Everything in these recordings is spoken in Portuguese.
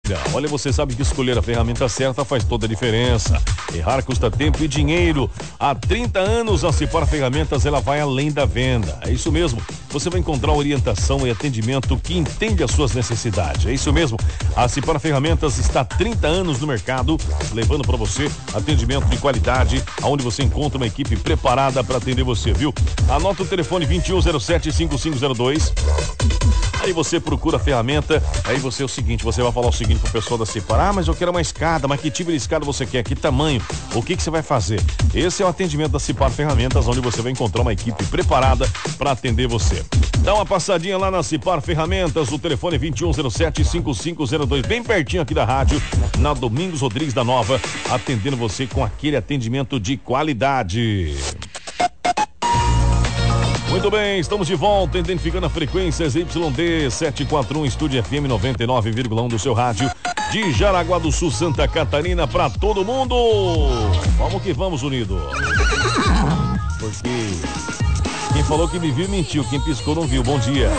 indústria. Olha, você sabe que escolher a ferramenta certa faz toda a diferença. Errar custa tempo e dinheiro. Há 30 anos a Cipar Ferramentas, ela vai além da venda. É isso mesmo. Você vai encontrar orientação e atendimento que entende as suas necessidades. É isso mesmo. A Cipar Ferramentas está há 30 anos no mercado, levando para você atendimento de qualidade, onde você encontra uma equipe preparada para atender você, viu? Anota o telefone 2107-5502. Aí você procura a ferramenta, aí você é o seguinte, você vai falar o seguinte pro pessoal da Cipar: mas eu quero uma escada, mas que tipo de escada você quer? Que tamanho? O que você vai fazer? Esse é o atendimento da Cipar Ferramentas, onde você vai encontrar uma equipe preparada para atender você. Dá uma passadinha lá na Cipar Ferramentas, o telefone é 2107-5502, bem pertinho aqui da rádio, na Domingos Rodrigues da Nova, atendendo você com aquele atendimento de qualidade. Muito bem, estamos de volta, identificando a frequência ZYD 741, Estúdio FM 99,1 do seu rádio, de Jaraguá do Sul, Santa Catarina, para todo mundo. Vamos que vamos, unido. Porque quem falou que me viu mentiu, quem piscou não viu. Bom dia.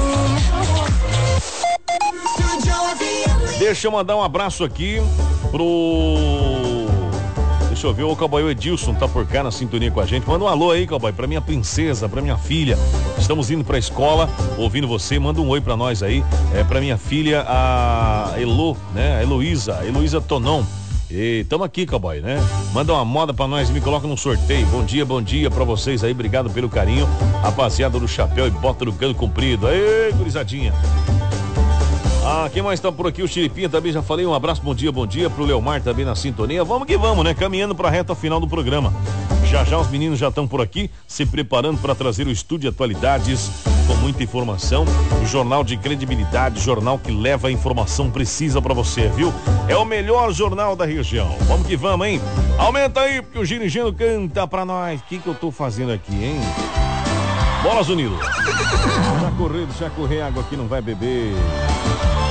Deixa eu mandar um abraço aqui pro... Deixa eu ver, o cowboy Edilson tá por cá na sintonia com a gente. Manda um alô aí, cowboy, pra minha princesa, pra minha filha. Estamos indo pra escola, ouvindo você. Manda um oi pra nós aí. Pra minha filha, a Elo, né? A Heloísa Tonon. E tamo aqui, cowboy, né? Manda uma moda pra nós e me coloca no sorteio. Bom dia pra vocês aí. Obrigado pelo carinho. Rapaziada do chapéu e bota do cano comprido. Aê, gurizadinha. Quem mais tá por aqui? O Chiripinha também, já falei. Um abraço, bom dia pro Leomar também na sintonia. Vamos que vamos, né? Caminhando pra reta final do programa. Já os meninos já estão por aqui, se preparando para trazer o Estúdio Atualidades com muita informação. O jornal de credibilidade, jornal que leva a informação precisa pra você, viu? É o melhor jornal da região. Vamos que vamos, hein? Aumenta aí, porque o Gino Gino canta pra nós. O que eu tô fazendo aqui, hein? Bolas Unidos. Já correr água aqui, não vai beber.